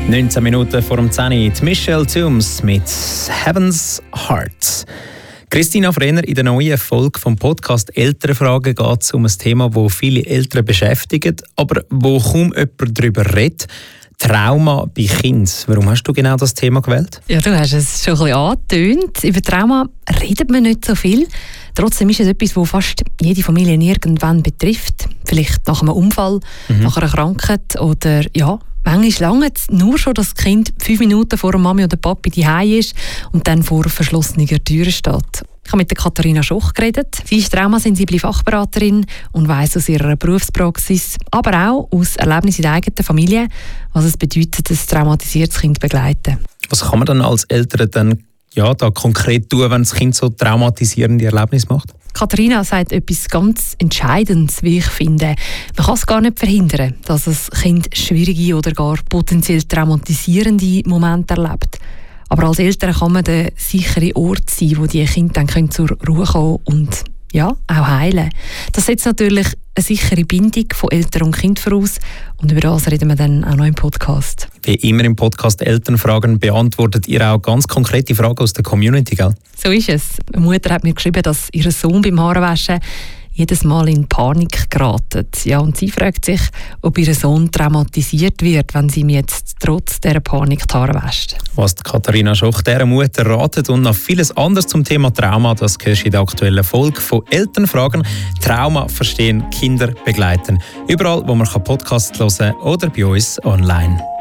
19 Minuten vor dem 10 Uhr. Michelle Tooms mit Heaven's Hearts. Christina Frenner, in der neuen Folge vom Podcast «Elternfragen» geht es um ein Thema, das viele Eltern beschäftigt, aber wo kaum jemand darüber redet. Trauma bei Kindern. Warum hast du genau das Thema gewählt? Ja, du hast es schon ein bisschen angetönt. Über Trauma redet man nicht so viel. Trotzdem ist es etwas, das fast jede Familie irgendwann betrifft. Vielleicht nach einem Unfall, nach einer Krankheit oder ja, manchmal lange nur schon, dass das Kind 5 Minuten vor der Mami oder Papi daheim ist und dann vor verschlossenen Türen steht. Ich habe mit der Katharina Schoch geredet. Sie ist traumasensible Fachberaterin und weiss aus ihrer Berufspraxis, aber auch aus Erlebnissen in der eigenen Familie, was es bedeutet, ein traumatisiertes Kind zu begleiten. Was kann man dann als Eltern dann da konkret tun, wenn das Kind so traumatisierende Erlebnisse macht? Katharina sagt etwas ganz Entscheidendes, wie ich finde. Man kann es gar nicht verhindern, dass das Kind schwierige oder gar potenziell traumatisierende Momente erlebt. Aber als Eltern kann man der sichere Ort sein, wo die Kinder dann zur Ruhe kommen und ja, auch heilen. Das setzt natürlich eine sichere Bindung von Eltern und Kind voraus. Und über das reden wir dann auch noch im Podcast. Wie immer im Podcast «Elternfragen» beantwortet ihr auch ganz konkrete Fragen aus der Community, gell? So ist es. Eine Mutter hat mir geschrieben, dass ihr Sohn beim Haarewaschen jedes Mal in Panik geraten. Ja, und sie fragt sich, ob ihr Sohn traumatisiert wird, wenn sie ihm jetzt trotz dieser Panik die Haare wäscht. Was Katharina Schoch dieser Mutter ratet und noch vieles anderes zum Thema Trauma, das hörst du in der aktuellen Folge von «Elternfragen». Trauma verstehen, Kinder begleiten. Überall, wo man Podcasts hören kann oder bei uns online.